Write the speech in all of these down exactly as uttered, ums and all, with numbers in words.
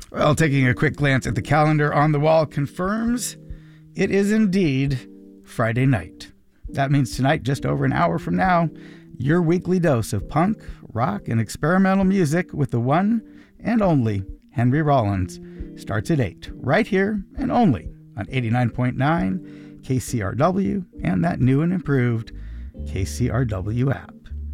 Well, taking a quick glance at the calendar on the wall confirms it is indeed Friday night. That means tonight, just over an hour from now, your weekly dose of punk, rock, and experimental music with the one and only Henry Rollins starts at eight, right here and only on eighty-nine point nine K C R W and that new and improved K C R W app.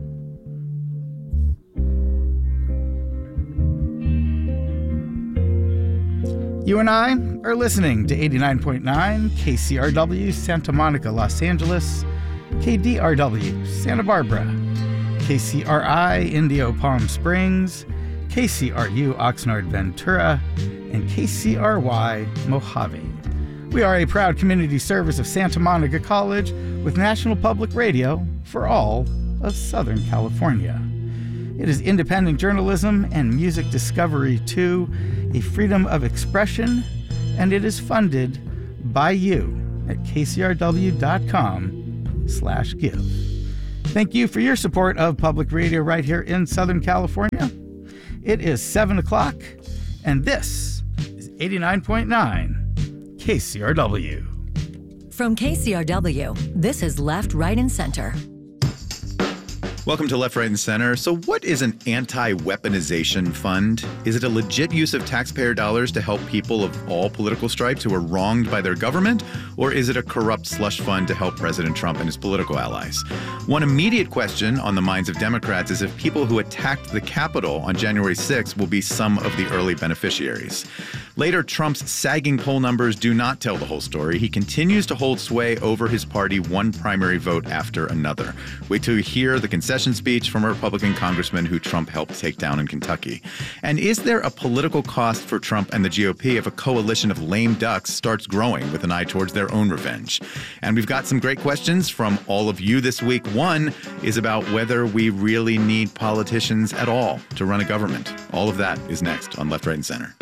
You and I are listening to eighty-nine point nine K C R W Santa Monica, Los Angeles, K D R W Santa Barbara, K C R I Indio Palm Springs, K C R U Oxnard Ventura, and K C R Y Mojave. We are a proud community service of Santa Monica College with National Public Radio for all of Southern California. It is independent journalism and music discovery too, a freedom of expression, and it is funded by you at kcrw.com slash give. Thank you for your support of public radio right here in Southern California. It is seven o'clock, and this is eighty-nine point nine K C R W. From K C R W, this is Left, Right, and Center. Welcome to Left, Right, and Center. So what is an anti-weaponization fund? Is it a legit use of taxpayer dollars to help people of all political stripes who are wronged by their government? Or is it a corrupt slush fund to help President Trump and his political allies? One immediate question on the minds of Democrats is if people who attacked the Capitol on January sixth will be some of the early beneficiaries. Later, Trump's sagging poll numbers do not tell the whole story. He continues to hold sway over his party one primary vote after another. Wait till you hear the concession speech from a Republican congressman who Trump helped take down in Kentucky. And is there a political cost for Trump and the G O P if a coalition of lame ducks starts growing with an eye towards their own revenge? And we've got some great questions from all of you this week. One is about whether we really need politicians at all to run a government. All of that is next on Left, Right, and Center.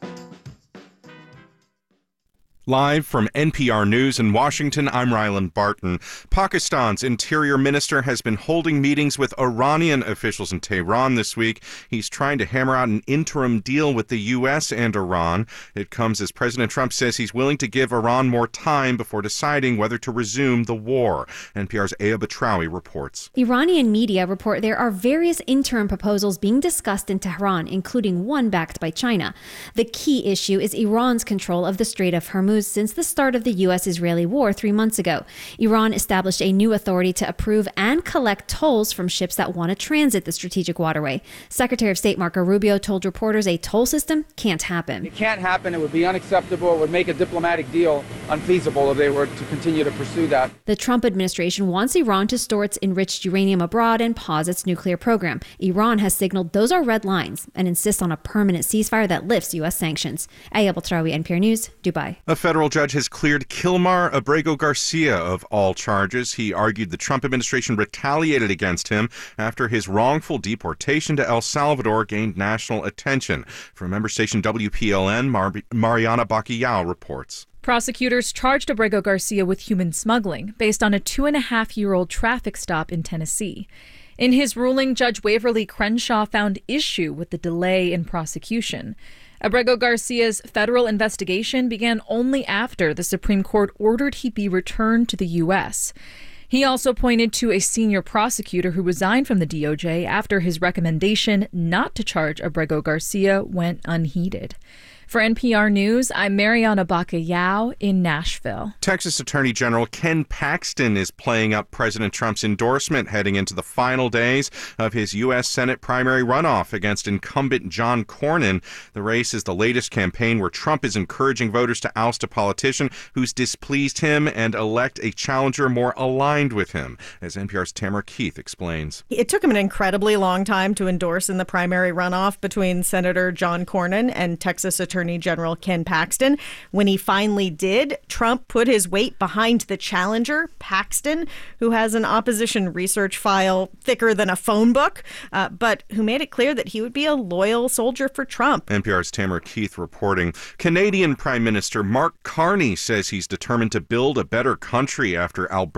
Live from N P R News in Washington, I'm Ryland Barton. Pakistan's interior minister has been holding meetings with Iranian officials in Tehran this week. He's trying to hammer out an interim deal with the U S and Iran. It comes as President Trump says he's willing to give Iran more time before deciding whether to resume the war. N P R's Aya Batrawi reports. Iranian media report there are various interim proposals being discussed in Tehran, including one backed by China. The key issue is Iran's control of the Strait of Hormuz since the start of the U S-Israeli war three months ago. Iran established a new authority to approve and collect tolls from ships that want to transit the strategic waterway. Secretary of State Marco Rubio told reporters a toll system can't happen. It can't happen. It would be unacceptable. It would make a diplomatic deal unfeasible if they were to continue to pursue that. The Trump administration wants Iran to store its enriched uranium abroad and pause its nuclear program. Iran has signaled those are red lines and insists on a permanent ceasefire that lifts U S sanctions. Aya Batrawi, N P R News, Dubai. A federal judge has cleared Kilmar Abrego Garcia of all charges. He argued the Trump administration retaliated against him after his wrongful deportation to El Salvador gained national attention. From member station W P L N, Mar- Mariana Bacallao reports. Prosecutors charged Abrego Garcia with human smuggling based on a two-and-a-half-year-old traffic stop in Tennessee. In his ruling, Judge Waverly Crenshaw found issue with the delay in prosecution. Abrego Garcia's federal investigation began only after the Supreme Court ordered he be returned to the U S. He also pointed to a senior prosecutor who resigned from the D O J after his recommendation not to charge Abrego Garcia went unheeded. For N P R News, I'm Mariana Bacallao in Nashville. Texas Attorney General Ken Paxton is playing up President Trump's endorsement heading into the final days of his U S Senate primary runoff against incumbent John Cornyn. The race is the latest campaign where Trump is encouraging voters to oust a politician who's displeased him and elect a challenger more aligned with him, as N P R's Tamara Keith explains. It took him an incredibly long time to endorse in the primary runoff between Senator John Cornyn and Texas Attorney General Ken Paxton. When he finally did, Trump put his weight behind the challenger, Paxton, who has an opposition research file thicker than a phone book, uh, but who made it clear that he would be a loyal soldier for Trump. N P R's Tamara Keith reporting. Canadian Prime Minister Mark Carney says he's determined to build a better country after Alberta's Premier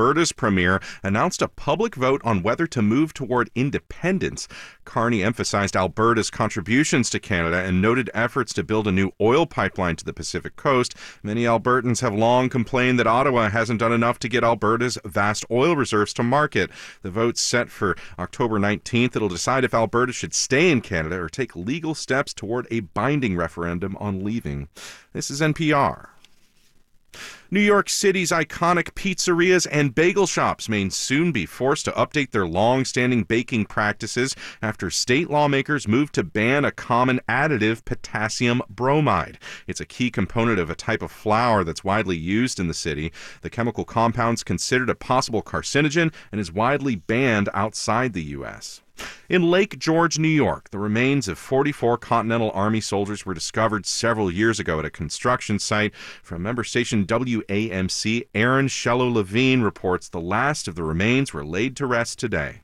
premier, announced a public vote on whether to move toward independence. Carney emphasized Alberta's contributions to Canada and noted efforts to build a new oil pipeline to the Pacific coast. Many Albertans have long complained that Ottawa hasn't done enough to get Alberta's vast oil reserves to market. The vote's set for October nineteenth. It'll decide if Alberta should stay in Canada or take legal steps toward a binding referendum on leaving. This is N P R. New York City's iconic pizzerias and bagel shops may soon be forced to update their long-standing baking practices after state lawmakers move to ban a common additive, potassium bromide. It's a key component of a type of flour that's widely used in the city. The chemical compound's considered a possible carcinogen and is widely banned outside the U S In Lake George, New York, the remains of forty-four Continental Army soldiers were discovered several years ago at a construction site. From member station W A M C, Aaron Shello-Levine reports the last of the remains were laid to rest today.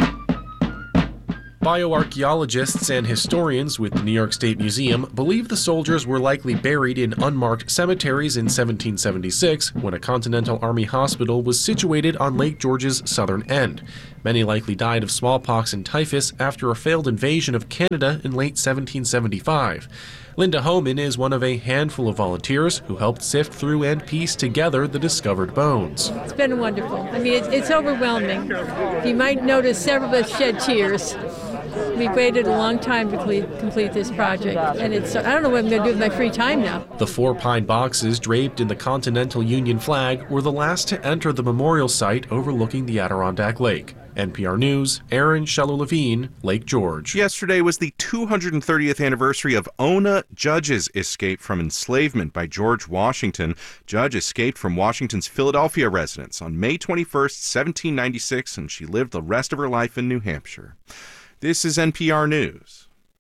Bioarchaeologists and historians with the New York State Museum believe the soldiers were likely buried in unmarked cemeteries in seventeen seventy-six when a Continental Army hospital was situated on Lake George's southern end. Many likely died of smallpox and typhus after a failed invasion of Canada in late seventeen seventy-five. Linda Homan is one of a handful of volunteers who helped sift through and piece together the discovered bones. It's been wonderful. I mean, it's, it's overwhelming. You might notice several of us shed tears. We waited a long time to complete, complete this project, and it's, I don't know what I'm going to do with my free time now. The four pine boxes draped in the Continental Union flag were the last to enter the memorial site overlooking the Adirondack Lake. N P R News, Aaron Shello-Levine, Lake George. Yesterday was the two hundred thirtieth anniversary of Ona Judge's escape from enslavement by George Washington. Judge escaped from Washington's Philadelphia residence on May twenty-first, seventeen ninety-six, and she lived the rest of her life in New Hampshire. This is N P R News.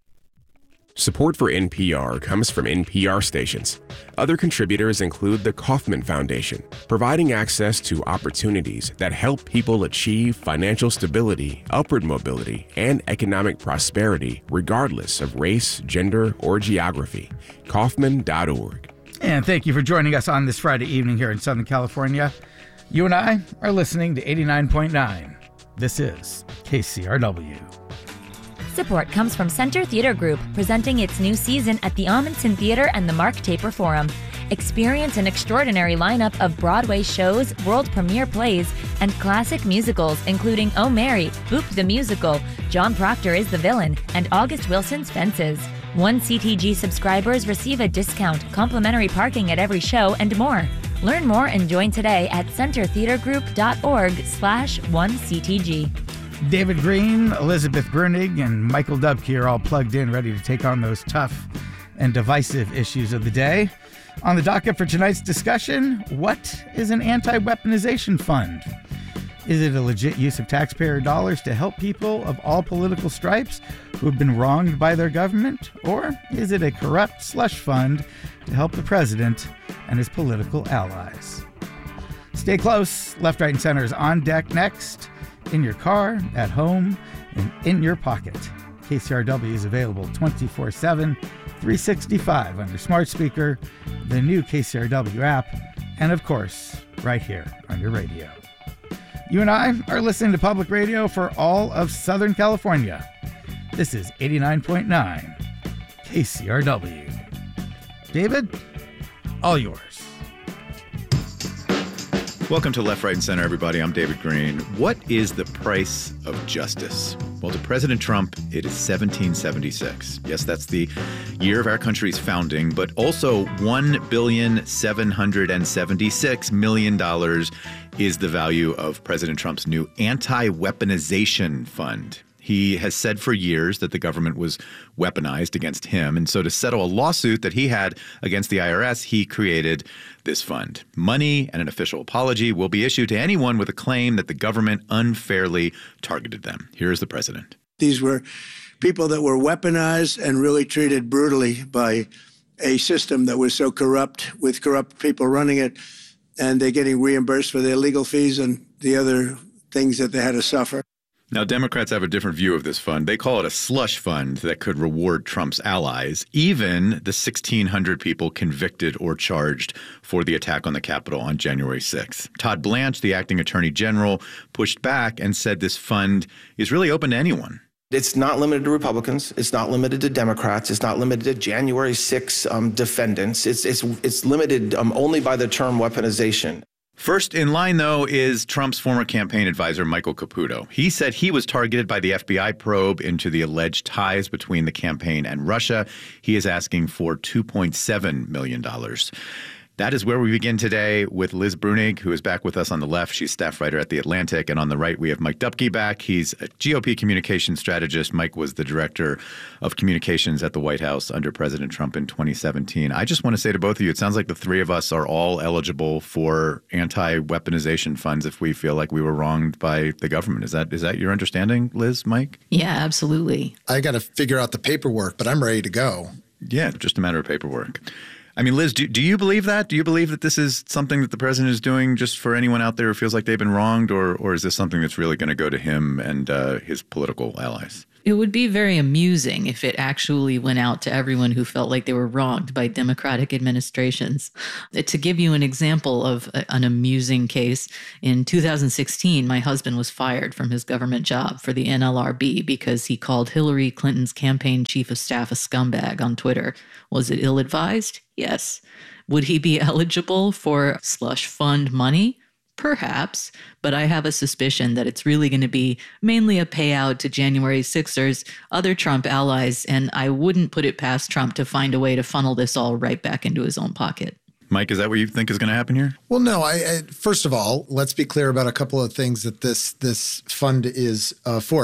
Support for N P R comes from N P R stations. Other contributors include the Kauffman Foundation, providing access to opportunities that help people achieve financial stability, upward mobility, and economic prosperity regardless of race, gender, or geography. Kauffman dot org. And thank you for joining us on this Friday evening here in Southern California. You and I are listening to eighty-nine point nine. This is K C R W. Support comes from Center Theater Group, presenting its new season at the Amundsen Theater and the Mark Taper Forum. Experience an extraordinary lineup of Broadway shows, world premiere plays, and classic musicals, including Oh Mary, Boop the Musical, John Proctor is the Villain, and August Wilson's Fences. One C T G subscribers receive a discount, complimentary parking at every show, and more. Learn more and join today at centertheatergroup.org slash 1CTG. David Green, Elizabeth Brunig, and Michael Dubke are all plugged in, ready to take on those tough and divisive issues of the day. On the docket for tonight's discussion, what is an anti-weaponization fund? Is it a legit use of taxpayer dollars to help people of all political stripes who have been wronged by their government? Or is it a corrupt slush fund to help the president and his political allies? Stay close. Left, Right, and Center is on deck next. In your car, at home, and in your pocket. K C R W is available twenty-four seven, three sixty-five on your smart speaker, the new K C R W app, and of course, right here on your radio. You and I are listening to public radio for all of Southern California. This is eighty-nine point nine K C R W. David, all yours. Welcome to Left, Right, and Center, everybody. I'm David Green. What is the price of justice? Well, to President Trump, it is seventeen seventy-six. Yes, that's the year of our country's founding, but also one billion seven hundred seventy-six million dollars is the value of President Trump's new anti-weaponization fund. He has said for years that the government was weaponized against him. And so to settle a lawsuit that he had against the I R S, he created this fund. Money and an official apology will be issued to anyone with a claim that the government unfairly targeted them. Here's the president. These were people that were weaponized and really treated brutally by a system that was so corrupt, with corrupt people running it, and they're getting reimbursed for their legal fees and the other things that they had to suffer. Now, Democrats have a different view of this fund. They call it a slush fund that could reward Trump's allies, even the sixteen hundred people convicted or charged for the attack on the Capitol on January sixth. Todd Blanche, the acting attorney general, pushed back and said this fund is really open to anyone. It's not limited to Republicans. It's not limited to Democrats. It's not limited to January sixth um, defendants. It's, it's, it's limited um, only by the term weaponization. First in line, though, is Trump's former campaign advisor, Michael Caputo. He said he was targeted by the F B I probe into the alleged ties between the campaign and Russia. He is asking for two point seven million dollars. That is where we begin today with Liz Bruenig, who is back with us on the left. She's staff writer at The Atlantic. And on the right, we have Mike Dupke back. He's a G O P communications strategist. Mike was the director of communications at the White House under President Trump in twenty seventeen. I just want to say to both of you, it sounds like the three of us are all eligible for anti-weaponization funds if we feel like we were wronged by the government. Is that is that your understanding, Liz, Mike? Yeah, absolutely. I got to figure out the paperwork, but I'm ready to go. Yeah, just a matter of paperwork. I mean, Liz, do, do you believe that? Do you believe that this is something that the president is doing just for anyone out there who feels like they've been wronged, or or is this something that's really going to go to him and uh, his political allies? It would be very amusing if it actually went out to everyone who felt like they were wronged by Democratic administrations. To give you an example of a, an amusing case, in two thousand sixteen, my husband was fired from his government job for the N L R B because he called Hillary Clinton's campaign chief of staff a scumbag on Twitter. Was it ill-advised? Yes. Would he be eligible for slush fund money? Perhaps, but I have a suspicion that it's really going to be mainly a payout to January sixers, other Trump allies, and I wouldn't put it past Trump to find a way to funnel this all right back into his own pocket. Mike, is that what you think is going to happen here? Well, no. I, I first of all, let's be clear about a couple of things that this this fund is uh, for.